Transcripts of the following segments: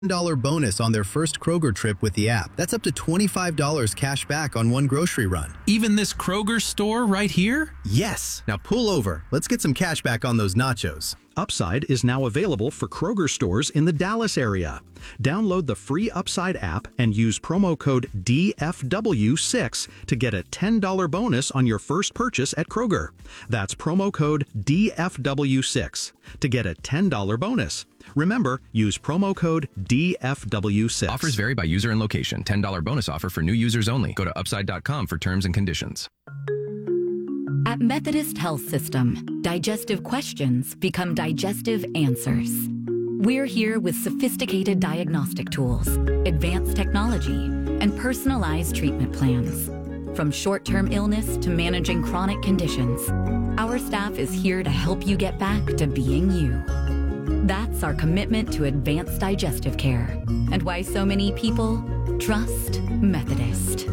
$10 bonus on their first Kroger trip with the app. That's up to $25 cash back on one grocery run. Even this Kroger store right here? Yes. Now pull over. Let's get some cash back on those nachos. Upside is now available for Kroger stores in the Dallas area. Download the free Upside app and use promo code DFW6 to get a $10 bonus on your first purchase at Kroger. That's promo code DFW6 to get a $10 bonus. Remember, use promo code DFW6. Offers vary by user and location. $10 bonus offer for new users only. Go to upside.com for terms and conditions. At Methodist Health System, digestive questions become digestive answers. We're here with sophisticated diagnostic tools, advanced technology, and personalized treatment plans. From short-term illness to managing chronic conditions, our staff is here to help you get back to being you. That's our commitment to advanced digestive care and why so many people trust Methodist.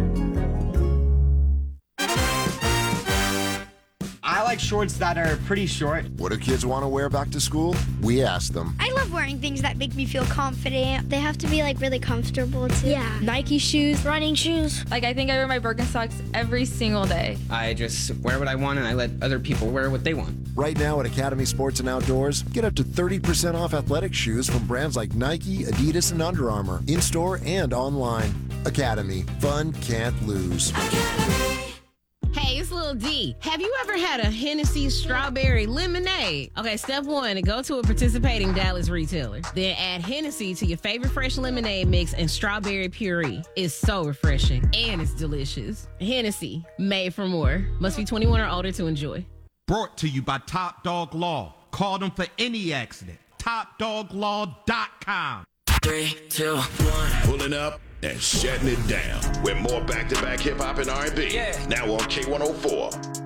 I like shorts that are pretty short. What do kids want to wear back to school? We ask them. I love wearing things that make me feel confident. They have to be like really comfortable too. Yeah. Nike shoes, running shoes. Like I think I wear my Birkenstocks every single day. I just wear what I want and I let other people wear what they want. Right now at Academy Sports and Outdoors, get up to 30% off athletic shoes from brands like Nike, Adidas, and Under Armour, in-store and online. Academy. Fun can't lose. Hey, it's Lil D. Have you ever had a Hennessy strawberry lemonade? Okay, step one, go to a participating Dallas retailer. Then add Hennessy to your favorite fresh lemonade mix and strawberry puree. It's so refreshing and it's delicious. Hennessy, made for more. Must be 21 or older to enjoy. Brought to you by Top Dog Law. Call them for any accident. TopDogLaw.com. 3, 2, 1. Pulling up and shutting it down with more back-to-back hip-hop and R&B. Yeah. Now on K104.